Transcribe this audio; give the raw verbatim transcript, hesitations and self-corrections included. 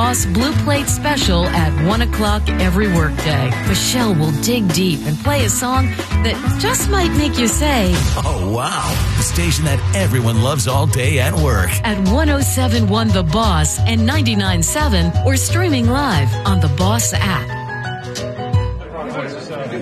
Boss Blue Plate Special at one o'clock every workday. Michelle will dig deep and play a song that just might make you say, oh, wow. The station that everyone loves all day at work. At one oh seven point one The Boss and ninety-nine point seven or streaming live on The Boss app.